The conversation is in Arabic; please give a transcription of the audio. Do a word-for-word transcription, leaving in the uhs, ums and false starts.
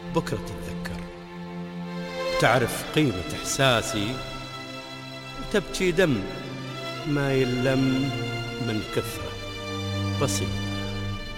بكرة تتذكر، تعرف قيمة إحساسي، وتبكي دم ما يلم من كثرة بسيط.